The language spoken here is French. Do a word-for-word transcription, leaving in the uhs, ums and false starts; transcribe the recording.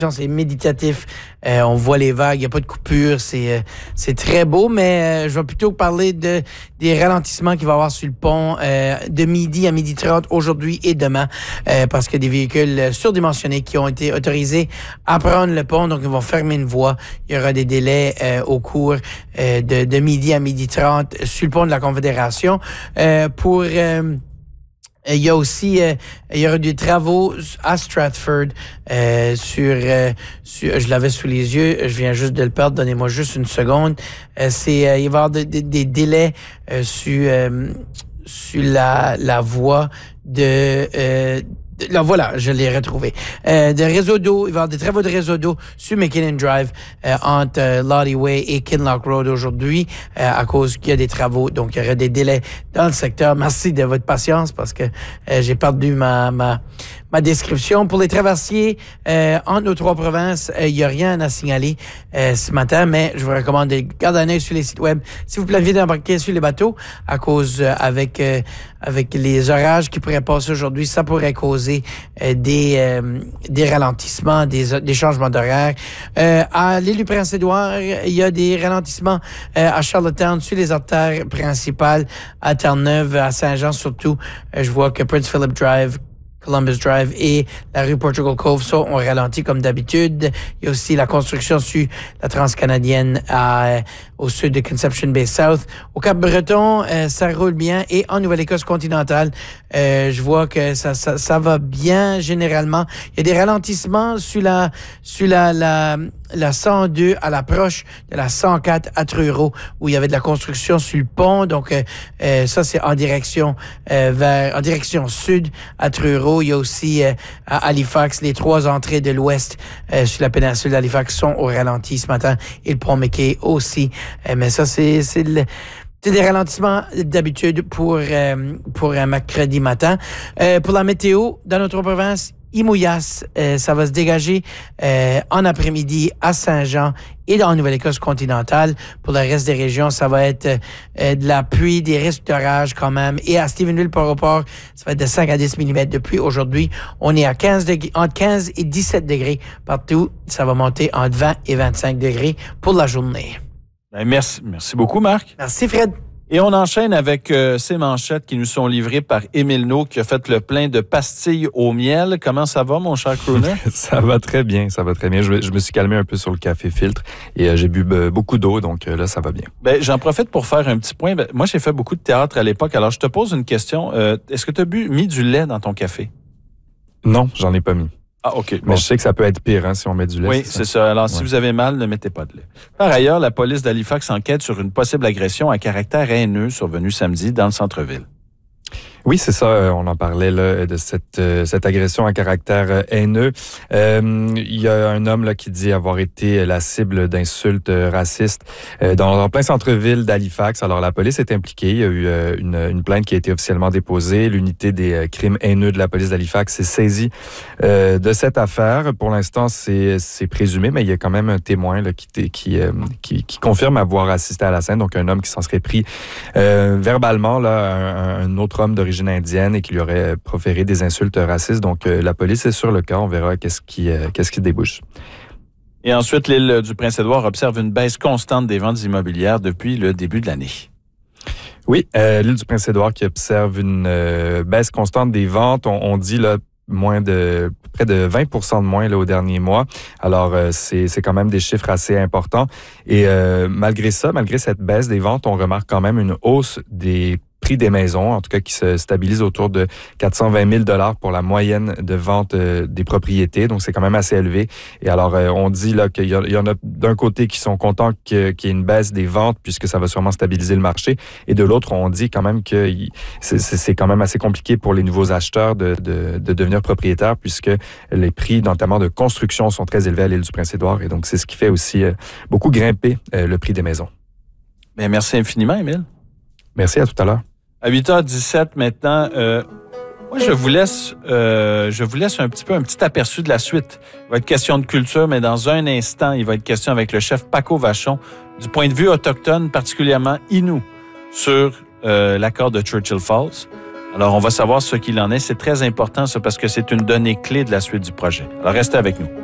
c'est méditatif. Euh, on voit les vagues, il n'y a pas de coupure. C'est, euh, c'est très beau, mais euh, je vais plutôt parler de, des ralentissements qu'il va y avoir sur le pont euh, de midi à midi trente aujourd'hui et demain euh, parce qu'il y a des véhicules surdimensionnés qui ont été autorisés à prendre le pont. Donc, ils vont fermer une voie. Il y aura des délais euh, au cours euh, de, de midi à midi trente sur le pont de la Confédération. Euh, pour... Euh, Il y a aussi, euh, il y aura des travaux à Stratford euh, sur, euh, sur, je l'avais sous les yeux, je viens juste de le perdre, donnez-moi juste une seconde. Euh, c'est, euh, il va y avoir de, de, des délais euh, sur, euh, sur la, la voie de... Euh, Là, voilà, je l'ai retrouvé. Euh, de réseau d'eau, il va y avoir des travaux de réseau d'eau sur McKinnon Drive euh, entre euh, Lottie Way et Kinloch Road aujourd'hui euh, à cause qu'il y a des travaux. Donc, il y aura des délais dans le secteur. Merci de votre patience parce que euh, j'ai perdu ma, ma, ma description. Pour les traversiers, euh, entre nos trois provinces, euh, il n'y a rien à signaler euh, ce matin, mais je vous recommande de garder un œil sur les sites web si vous planifiez d'embarquer sur les bateaux à cause euh, avec, euh, avec les orages qui pourraient passer aujourd'hui, ça pourrait causer Euh, des, euh, des ralentissements, des, des changements d'horaire. Euh, à l'île du Prince-Édouard, il y a des ralentissements euh, à Charlottetown sur les artères principales, à Terre-Neuve, à Saint-Jean surtout. Euh, je vois que Prince Philip Drive, Columbus Drive et la rue Portugal Cove, ça, on ralentit comme d'habitude. Il y a aussi la construction sur la transcanadienne à, au sud de Conception Bay South. Au Cap-Breton, euh, ça roule bien. Et en Nouvelle-Écosse continentale, euh, je vois que ça, ça, ça va bien généralement. Il y a des ralentissements sur la, sur la, la, la cent deux à l'approche de la cent quatre à Truro, où il y avait de la construction sur le pont. Donc, euh, euh, ça, c'est en direction, euh, vers, en direction sud à Truro. Il y a aussi euh, à Halifax, les trois entrées de l'ouest euh, sur la péninsule d'Halifax sont au ralenti ce matin et le pont McKay aussi. Euh, mais ça, c'est, c'est, le, c'est des ralentissements d'habitude pour, euh, pour un mercredi matin. Euh, pour la météo, dans notre province, Imouillas, euh, ça va se dégager euh, en après-midi à Saint-Jean et dans la Nouvelle-Écosse continentale. Pour le reste des régions, ça va être euh, de la pluie, des risques d'orage quand même. Et à Stephenville-Port-au-Port, ça va être de cinq à dix millimètres de pluie. Aujourd'hui, on est à quinze degrés, entre quinze et dix-sept degrés partout. Ça va monter entre vingt et vingt-cinq degrés pour la journée. Ben merci, merci beaucoup, Marc. Merci, Fred. Et on enchaîne avec euh, ces manchettes qui nous sont livrées par Émile No, qui a fait le plein de pastilles au miel. Comment ça va, mon cher Crooner? Ça va très bien, ça va très bien. Je, je me suis calmé un peu sur le café filtre et euh, j'ai bu euh, beaucoup d'eau, donc euh, là, ça va bien. Ben, j'en profite pour faire un petit point. Ben, moi, j'ai fait beaucoup de théâtre à l'époque. Alors, je te pose une question. Euh, est-ce que tu as bu, mis du lait dans ton café? Non, j'en ai pas mis. Ah, OK. Mais bon. je sais que ça peut être pire hein, si on met du lait. Oui, c'est ça. c'est ça. Alors, ouais. Si vous avez mal, ne mettez pas de lait. Par ailleurs, la police d'Halifax enquête sur une possible agression à caractère haineux survenue samedi dans le centre-ville. Oui, c'est ça. On en parlait là, de cette, euh, cette agression à caractère haineux. Euh, il y a un homme là, qui dit avoir été la cible d'insultes racistes euh, dans, dans plein centre-ville d'Halifax. Alors, la police est impliquée. Il y a eu euh, une, une plainte qui a été officiellement déposée. L'unité des euh, crimes haineux de la police d'Halifax s'est saisie euh, de cette affaire. Pour l'instant, c'est, c'est présumé, mais il y a quand même un témoin là, qui, qui, euh, qui, qui confirme avoir assisté à la scène. Donc, un homme qui s'en serait pris euh, verbalement là, un, un autre homme d'origine indienne et qui lui aurait proféré des insultes racistes. Donc, euh, la police est sur le cas. On verra qu'est-ce qui, euh, qu'est-ce qui débouche. Et ensuite, l'île du Prince-Édouard observe une baisse constante des ventes immobilières depuis le début de l'année. Oui, euh, l'île du Prince-Édouard qui observe une euh, baisse constante des ventes. On, on dit là moins de près de vingt pour cent de moins là, au dernier mois. Alors, euh, c'est, c'est quand même des chiffres assez importants. Et euh, malgré ça, malgré cette baisse des ventes, on remarque quand même une hausse des prix des maisons, en tout cas qui se stabilise autour de quatre cent vingt mille dollars pour la moyenne de vente euh, des propriétés. Donc, c'est quand même assez élevé. Et alors, euh, on dit là qu'il y, a, il y en a d'un côté qui sont contents que, qu'il y ait une baisse des ventes puisque ça va sûrement stabiliser le marché. Et de l'autre, on dit quand même que c'est, c'est quand même assez compliqué pour les nouveaux acheteurs de, de, de devenir propriétaires puisque les prix, notamment de construction, sont très élevés à l'île du Prince-Édouard. Et donc, c'est ce qui fait aussi euh, beaucoup grimper euh, le prix des maisons. Bien, merci infiniment, Émile. Merci, à tout à l'heure. À huit heures dix-sept maintenant, euh, moi je vous laisse euh, je vous laisse un petit peu un petit aperçu de la suite. Il va être question de culture, mais dans un instant, il va être question avec le chef Paco Vachon du point de vue autochtone, particulièrement Innu, sur euh, l'accord de Churchill Falls. Alors, on va savoir ce qu'il en est. C'est très important, ça, parce que c'est une donnée clé de la suite du projet. Alors, restez avec nous.